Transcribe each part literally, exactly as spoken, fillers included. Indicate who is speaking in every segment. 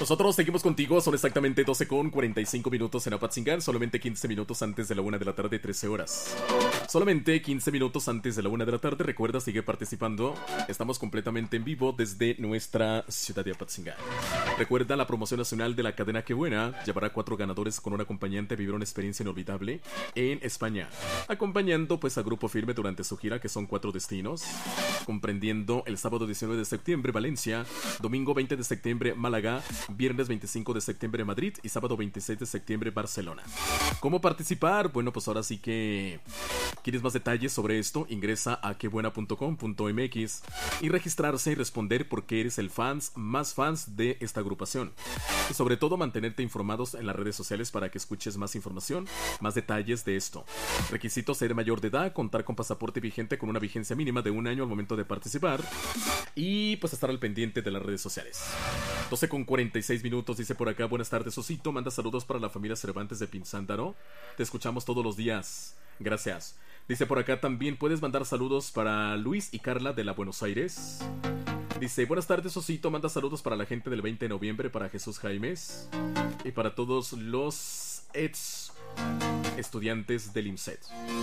Speaker 1: Nosotros seguimos contigo, son exactamente doce con cuarenta y cinco minutos en Apatzingán, solamente quince minutos antes de la una de la tarde, trece horas. Solamente quince minutos antes de la una de la tarde, recuerda, sigue participando. Estamos completamente en vivo desde nuestra ciudad de Apatzingán. Recuerda, la promoción nacional de la cadena Qué Buena llevará a cuatro ganadores con un acompañante a vivir una experiencia inolvidable en España, acompañando pues a Grupo Firme durante su gira, que son cuatro destinos, comprendiendo el sábado diecinueve de septiembre Valencia, domingo veinte de septiembre Málaga, viernes veinticinco de septiembre Madrid y sábado veintiséis de septiembre Barcelona. ¿Cómo participar? Bueno, pues ahora sí que... ¿Quieres más detalles sobre esto? Ingresa a quebuena punto com punto m x y registrarse y responder porque eres el fans más fans de esta agrupación. Y sobre todo mantenerte informados en las redes sociales para que escuches más información, más detalles de esto. Requisitos: ser mayor de edad, contar con pasaporte vigente con una vigencia mínima de un año al momento de participar y pues estar al pendiente de las redes sociales. doce con cuarenta y seis minutos, dice por acá: buenas tardes, Osito, manda saludos para la familia Cervantes de Pinzándaro. Te escuchamos todos los días. Gracias. Dice por acá también: puedes mandar saludos para Luis y Carla de la Buenos Aires. Dice: buenas tardes, Osito, manda saludos para la gente del veinte de noviembre, para Jesús Jaimes y para todos los ex estudiantes del IMSET.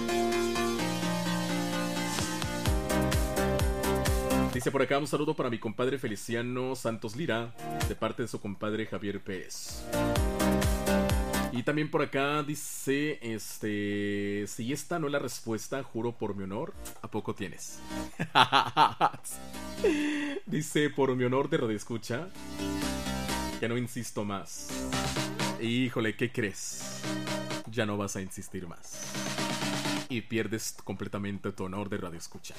Speaker 1: Dice por acá: un saludo para mi compadre Feliciano Santos Lira, de parte de su compadre Javier Pérez. Y también por acá dice, este, si esta no es la respuesta, juro por mi honor, ¿a poco tienes? Dice: por mi honor de radioescucha, ya no insisto más. Híjole, ¿qué crees? Ya no vas a insistir más. Y pierdes completamente tu honor de radioescucha.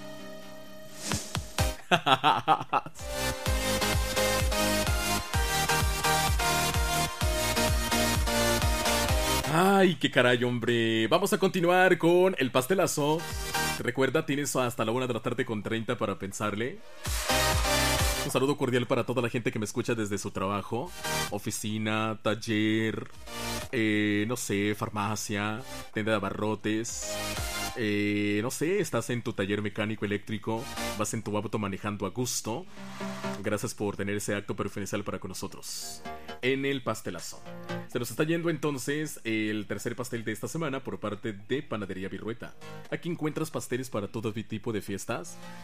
Speaker 1: Ay, qué caray, hombre. Vamos a continuar con el pastelazo. Recuerda, tienes hasta la una de la tarde con treinta para pensarle. Un saludo cordial para toda la gente que me escucha desde su trabajo, oficina, taller, eh, no sé, farmacia, tienda de abarrotes. Eh, no sé, estás en tu taller mecánico eléctrico, vas en tu auto manejando a gusto. Gracias por tener ese acto preferencial para con nosotros en el pastelazo. Se nos está yendo entonces el tercer pastel de esta semana por parte de Panadería Virrueta. Aquí encuentras pasteles para todo tipo de fiestas,